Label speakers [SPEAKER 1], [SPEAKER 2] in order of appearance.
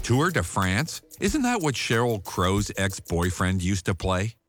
[SPEAKER 1] Tour de France? Isn't that what Sheryl Crow's ex-boyfriend used to play?